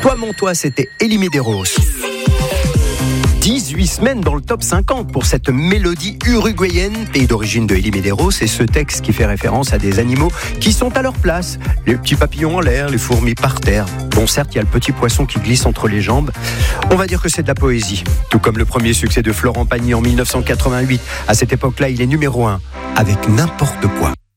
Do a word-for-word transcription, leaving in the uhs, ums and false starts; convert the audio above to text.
Toi mon toi, c'était Elie Medeiros. dix-huit semaines dans le top cinquante pour cette mélodie uruguayenne, pays d'origine de Elie Medeiros, et ce texte qui fait référence à des animaux qui sont à leur place. Les petits papillons en l'air, les fourmis par terre. Bon, certes, il y a le petit poisson qui glisse entre les jambes. On va dire que c'est de la poésie. Tout comme le premier succès de Florent Pagny en mille neuf cent quatre-vingt-huit. À cette époque-là, il est numéro un avec n'importe quoi.